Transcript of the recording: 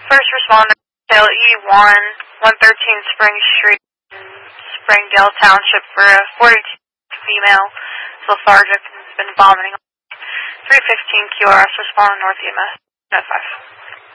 First responder, E1, 113 Spring Street, Springdale Township, for a 42 female lethargic has been vomiting. 315 QRS, respond North EMS, 5.